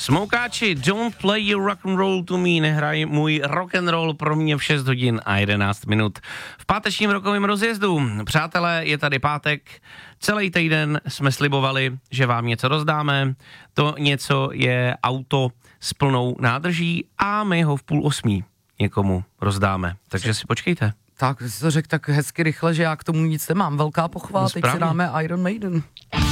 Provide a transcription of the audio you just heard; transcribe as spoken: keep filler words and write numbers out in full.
Smoukáči, don't play your rock and roll to me, nehraj můj rock and roll pro mě v šest hodin a jedenáct minut. V pátečním rokovém rozjezdu. Přátelé, je tady pátek, celý týden jsme slibovali, že vám něco rozdáme, to něco je auto s plnou nádrží a my ho v půl osmí někomu rozdáme, takže si počkejte. Tak, jsi to řekl tak hezky rychle, že já k tomu nic nemám. Velká pochvala, No teď si dáme Iron Maiden.